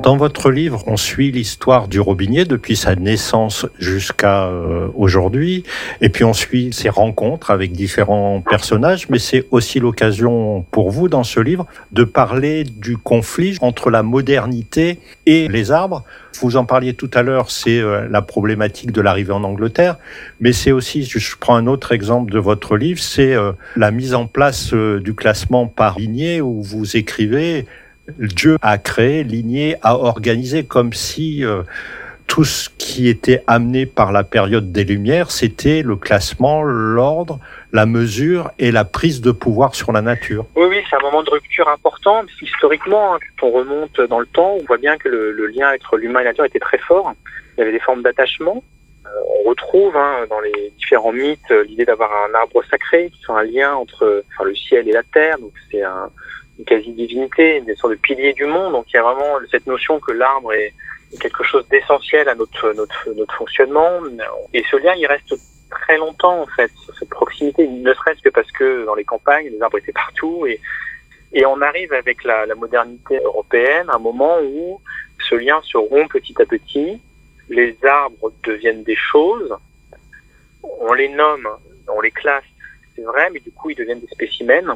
Dans votre livre, on suit l'histoire du Robinier depuis sa naissance jusqu'à aujourd'hui, et puis on suit ses rencontres avec différents personnages, mais c'est aussi l'occasion pour vous, dans ce livre, de parler du conflit entre la modernité et les arbres. Vous en parliez tout à l'heure, c'est la problématique de l'arrivée en Angleterre, mais c'est aussi, je prends un autre exemple de votre livre, c'est la mise en place du classement par lignée, où vous écrivez Dieu a créé, Ligné a organisé, comme si tout ce qui était amené par la période des Lumières, c'était le classement, l'ordre, la mesure et la prise de pouvoir sur la nature. Oui, c'est un moment de rupture important, parce qu'historiquement, quand on remonte dans le temps, on voit bien que le lien entre l'humain et la nature était très fort. Il y avait des formes d'attachement. On retrouve dans les différents mythes l'idée d'avoir un arbre sacré, qui sont un lien entre le ciel et la terre, donc c'est une quasi-divinité, une sorte de pilier du monde. Donc il y a vraiment cette notion que l'arbre est quelque chose d'essentiel à notre fonctionnement. Et ce lien, il reste très longtemps, en fait, cette proximité, ne serait-ce que parce que dans les campagnes, les arbres étaient partout. Et on arrive avec la modernité européenne à un moment où ce lien se rompt petit à petit. Les arbres deviennent des choses. On les nomme, on les classe, c'est vrai, mais du coup, ils deviennent des spécimens.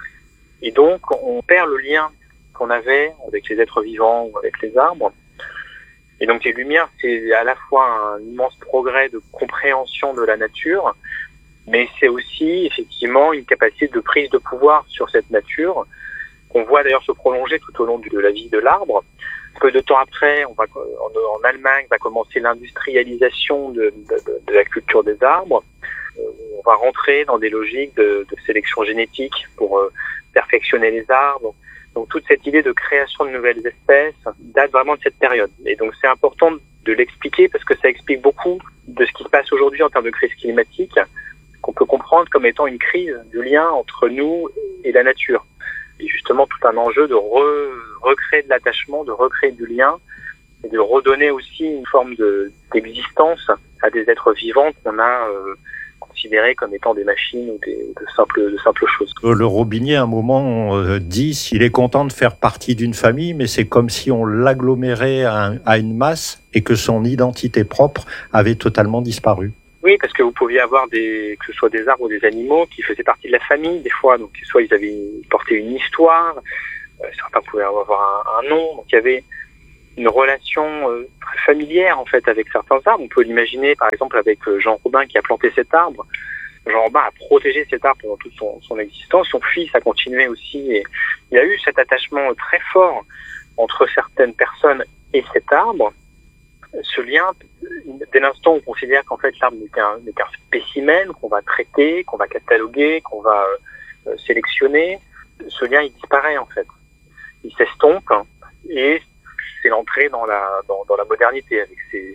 Et donc, on perd le lien qu'on avait avec les êtres vivants ou avec les arbres. Et donc, les Lumières, c'est à la fois un immense progrès de compréhension de la nature, mais c'est aussi, effectivement, une capacité de prise de pouvoir sur cette nature, qu'on voit d'ailleurs se prolonger tout au long de la vie de l'arbre. Peu de temps après, en Allemagne, va commencer l'industrialisation de la culture des arbres. On va rentrer dans des logiques de sélection génétique pour perfectionner les arbres. Donc toute cette idée de création de nouvelles espèces date vraiment de cette période. Et donc c'est important de l'expliquer parce que ça explique beaucoup de ce qui se passe aujourd'hui en termes de crise climatique, qu'on peut comprendre comme étant une crise du lien entre nous et la nature. Et justement tout un enjeu de recréer de l'attachement, de recréer du lien et de redonner aussi une forme d'existence à des êtres vivants qu'on a considérés comme étant des machines ou de simples choses. Le Robinier, à un moment, dit s'il est content de faire partie d'une famille, mais c'est comme si on l'agglomérait à une masse et que son identité propre avait totalement disparu. Oui, parce que vous pouviez avoir que ce soit des arbres ou des animaux qui faisaient partie de la famille, des fois. Donc, soit ils portaient une histoire, certains pouvaient avoir un nom. Donc, il y avait une relation très familière, en fait, avec certains arbres. On peut l'imaginer, par exemple, avec Jean Robin qui a planté cet arbre. Jean Robin a protégé cet arbre pendant toute son existence. Son fils a continué aussi. Et il y a eu cet attachement très fort entre certaines personnes et cet arbre. Ce lien, dès l'instant où on considère qu'en fait l'arbre n'est qu'un spécimen qu'on va traiter, qu'on va cataloguer, qu'on va sélectionner, ce lien il disparaît en fait. Il s'estompe et c'est l'entrée dans la modernité avec ces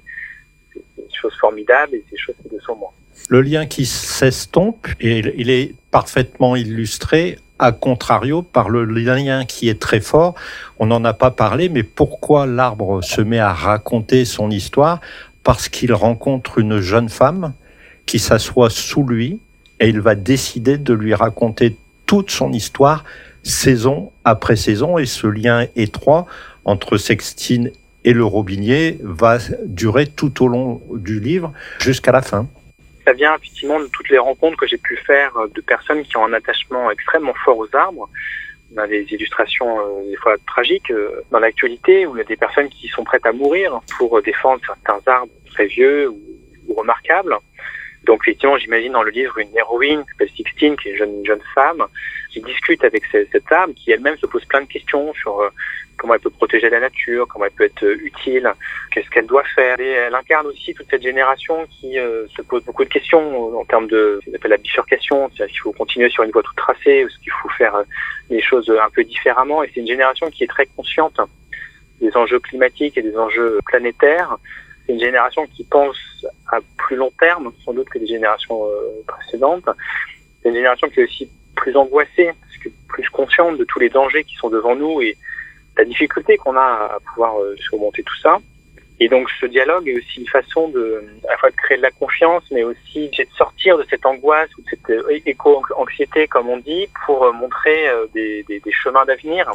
choses formidables et ces choses qui le sont moins. Le lien qui s'estompe, et il est parfaitement illustré, à contrario, par le lien qui est très fort. On n'en a pas parlé, mais pourquoi l'arbre se met à raconter son histoire ? Parce qu'il rencontre une jeune femme qui s'assoit sous lui et il va décider de lui raconter toute son histoire, saison après saison. Et ce lien étroit entre Sextine et le Robinier va durer tout au long du livre jusqu'à la fin. Ça vient effectivement de toutes les rencontres que j'ai pu faire de personnes qui ont un attachement extrêmement fort aux arbres. On a des illustrations des fois tragiques dans l'actualité où il y a des personnes qui sont prêtes à mourir pour défendre certains arbres très vieux ou remarquables. Donc effectivement, j'imagine dans le livre une héroïne qui s'appelle Sixtine, qui est une jeune femme, qui discute avec cet arbre, qui elle-même se pose plein de questions sur comment elle peut protéger la nature, comment elle peut être utile, qu'est-ce qu'elle doit faire. Et elle incarne aussi toute cette génération qui se pose beaucoup de questions en termes de ce qu'on appelle la bifurcation, c'est-à-dire qu'il faut continuer sur une voie toute tracée, ou est-ce qu'il faut faire les choses un peu différemment. Et c'est une génération qui est très consciente des enjeux climatiques et des enjeux planétaires. C'est une génération qui pense à plus long terme, sans doute, que les générations précédentes. C'est une génération qui est aussi plus angoissée, parce que plus consciente de tous les dangers qui sont devant nous et la difficulté qu'on a à pouvoir surmonter tout ça. Et donc ce dialogue est aussi une façon à la fois de créer de la confiance, mais aussi de sortir de cette angoisse ou de cette éco-anxiété, comme on dit, pour montrer des chemins d'avenir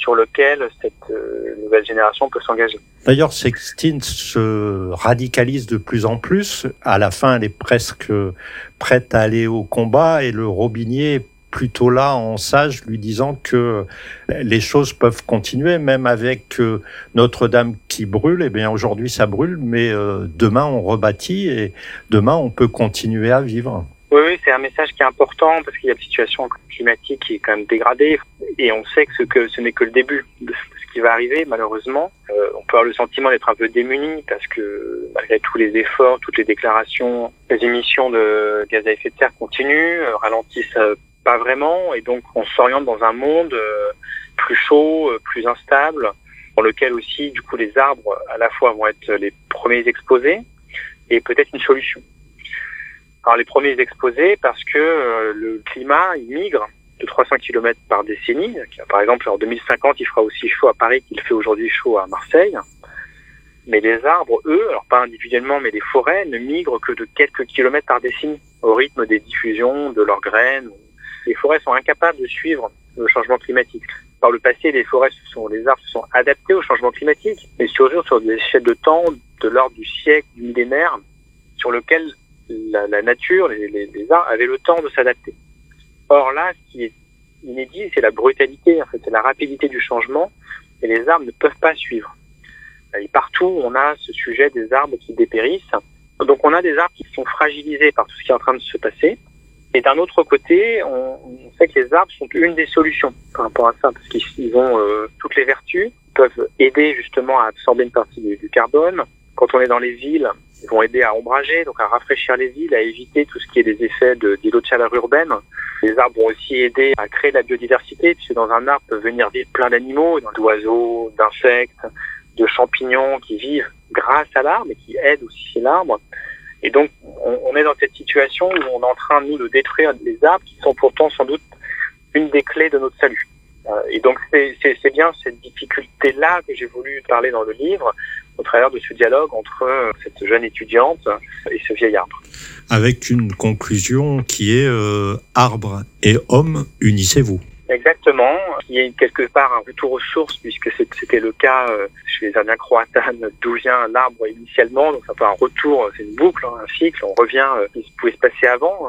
sur lequel cette nouvelle génération peut s'engager. D'ailleurs, Sextine se radicalise de plus en plus. À la fin, elle est presque prête à aller au combat et le Robinier est plutôt là en sage, lui disant que les choses peuvent continuer, même avec Notre-Dame qui brûle. Eh bien, aujourd'hui, ça brûle, mais demain, on rebâtit et demain, on peut continuer à vivre. Oui, c'est un message qui est important parce qu'il y a une situation climatique qui est quand même dégradée et on sait que ce n'est que le début de ce qui va arriver, malheureusement. On peut avoir le sentiment d'être un peu démuni parce que malgré tous les efforts, toutes les déclarations, les émissions de gaz à effet de serre continuent, ralentissent pas vraiment et donc on s'oriente dans un monde plus chaud, plus instable, dans lequel aussi du coup les arbres à la fois vont être les premiers exposés et peut-être une solution. Alors les premiers exposés parce que le climat il migre de 300 km par décennie. Par exemple, en 2050, il fera aussi chaud à Paris qu'il fait aujourd'hui chaud à Marseille. Mais les arbres, eux, alors pas individuellement, mais les forêts, ne migrent que de quelques kilomètres par décennie, au rythme des diffusions de leurs graines. Les forêts sont incapables de suivre le changement climatique. Par le passé, les arbres se sont adaptés au changement climatique, mais surtout sur des échelles de temps de l'ordre du siècle, du millénaire, sur lequel la nature, les arbres avaient le temps de s'adapter. Or là, ce qui est inédit, c'est la brutalité, en fait, c'est la rapidité du changement, et les arbres ne peuvent pas suivre. Et partout, on a ce sujet des arbres qui dépérissent. Donc on a des arbres qui sont fragilisés par tout ce qui est en train de se passer. Et d'un autre côté, on sait que les arbres sont une des solutions par rapport à ça, parce qu'ils ont toutes les vertus, ils peuvent aider justement à absorber une partie du carbone. Quand on est dans les villes, ils vont aider à ombrager, donc à rafraîchir les villes, à éviter tout ce qui est des effets d'îlots de chaleur urbaine. Les arbres vont aussi aider à créer de la biodiversité, puisque dans un arbre peuvent venir vivre plein d'animaux, d'oiseaux, d'insectes, de champignons qui vivent grâce à l'arbre et qui aident aussi l'arbre. Et donc, on est dans cette situation où on est en train, nous, de détruire les arbres qui sont pourtant sans doute une des clés de notre salut. Et donc, c'est bien cette difficulté-là que j'ai voulu parler dans le livre, au travers de ce dialogue entre cette jeune étudiante et ce vieil arbre. Avec une conclusion qui est arbre et homme, unissez-vous. Exactement. Il y a quelque part un retour aux sources, puisque c'était le cas chez les Indiens croatanes, d'où vient l'arbre initialement. Donc, c'est un peu un retour, c'est une boucle, un cycle. On revient à ce qui pouvait se passer avant.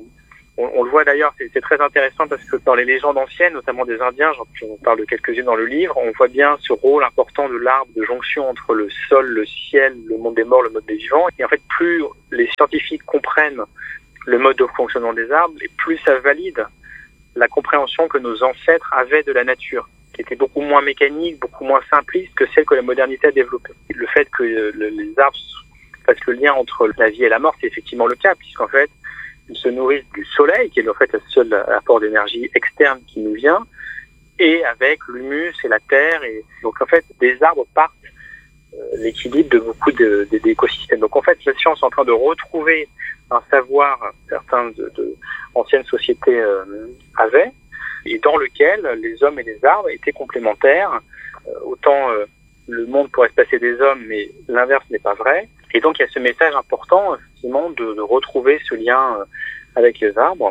On le voit d'ailleurs, c'est très intéressant parce que dans les légendes anciennes, notamment des Indiens, j'en parle de quelques-unes dans le livre, on voit bien ce rôle important de l'arbre, de jonction entre le sol, le ciel, le monde des morts, le monde des vivants. Et en fait, plus les scientifiques comprennent le mode de fonctionnement des arbres, et plus ça valide la compréhension que nos ancêtres avaient de la nature, qui était beaucoup moins mécanique, beaucoup moins simpliste que celle que la modernité a développée. Le fait que les arbres fassent le lien entre la vie et la mort, c'est effectivement le cas, puisqu'en fait, ils se nourrissent du soleil, qui est en fait le seul apport d'énergie externe qui nous vient, et avec l'humus et la terre. Et donc en fait, des arbres partent l'équilibre de beaucoup d'écosystèmes. Donc en fait, la science est en train de retrouver un savoir certains de anciennes sociétés avaient, et dans lequel les hommes et les arbres étaient complémentaires. Autant le monde pourrait se passer des hommes, mais l'inverse n'est pas vrai. Et donc il y a ce message important, effectivement, de retrouver ce lien avec les arbres.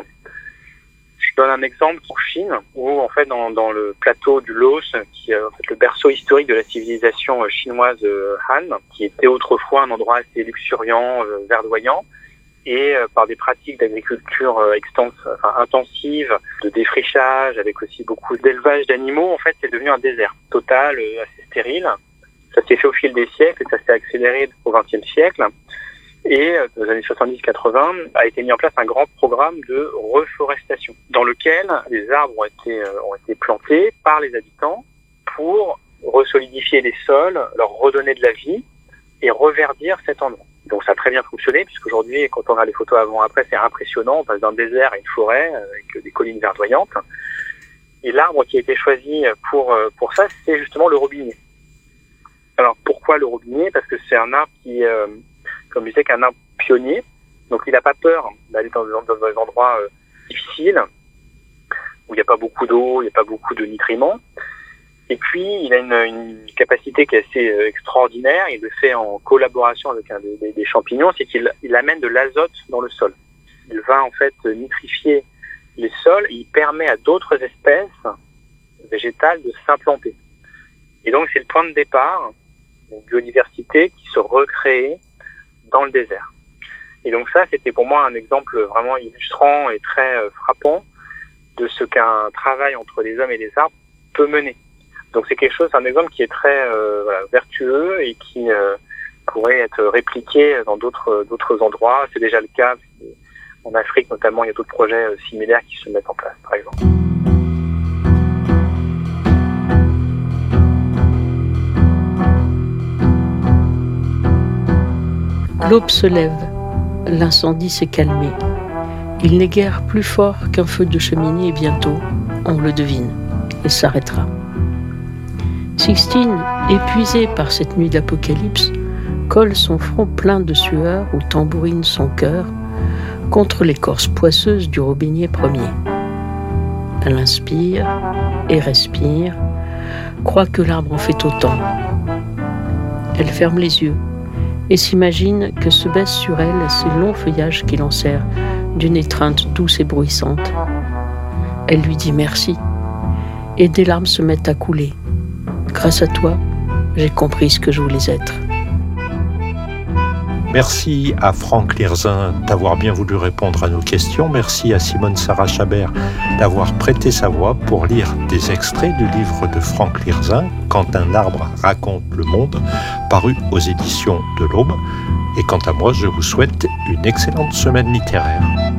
Je donne un exemple en Chine, où en fait dans le plateau du Laos, qui est en fait le berceau historique de la civilisation chinoise Han, qui était autrefois un endroit assez luxuriant, verdoyant, et par des pratiques d'agriculture intensive, de défrichage, avec aussi beaucoup d'élevage d'animaux, en fait c'est devenu un désert total, assez stérile. Ça s'est fait au fil des siècles et ça s'est accéléré au XXe siècle. Et dans les années 70-80, a été mis en place un grand programme de reforestation, dans lequel les arbres ont été plantés par les habitants pour resolidifier les sols, leur redonner de la vie et reverdir cet endroit. Donc ça a très bien fonctionné, puisqu'aujourd'hui, quand on a les photos avant-après, c'est impressionnant. On passe d'un désert à une forêt avec des collines verdoyantes. Et l'arbre qui a été choisi pour ça, c'est justement le robinier. Alors pourquoi le robinier ? Parce que c'est un arbre qui, comme je disais, qu'un arbre pionnier. Donc il n'a pas peur d'aller dans des endroits difficiles, où il n'y a pas beaucoup d'eau, il n'y a pas beaucoup de nutriments. Et puis, il a une capacité qui est assez extraordinaire. Il le fait en collaboration avec des champignons, c'est qu'il amène de l'azote dans le sol. Il va en fait nitrifier les sols et il permet à d'autres espèces végétale de s'implanter. Et donc c'est le point de départ, une biodiversité qui se recrée dans le désert. Et donc ça, c'était pour moi un exemple vraiment illustrant et très frappant de ce qu'un travail entre les hommes et les arbres peut mener. Donc c'est quelque chose, un exemple qui est très vertueux et qui pourrait être répliqué dans d'autres endroits. C'est déjà le cas en Afrique notamment. Il y a d'autres projets similaires qui se mettent en place, par exemple. L'aube se lève, l'incendie s'est calmé. Il n'est guère plus fort qu'un feu de cheminée et bientôt, on le devine, il s'arrêtera. Sixtine, épuisée par cette nuit d'apocalypse, colle son front plein de sueur où tambourine son cœur contre l'écorce poisseuse du robinier premier. Elle inspire et respire, croit que l'arbre en fait autant. Elle ferme les yeux et s'imagine que se baissent sur elle ces longs feuillages qui l'enserrent d'une étreinte douce et bruissante. Elle lui dit merci, et des larmes se mettent à couler. Grâce à toi, j'ai compris ce que je voulais être. Merci à Franck Lirzin d'avoir bien voulu répondre à nos questions. Merci à Simone Sarah Chabert d'avoir prêté sa voix pour lire des extraits du livre de Franck Lirzin, Quand un arbre raconte le monde, paru aux éditions de l'Aube. Et quant à moi, je vous souhaite une excellente semaine littéraire.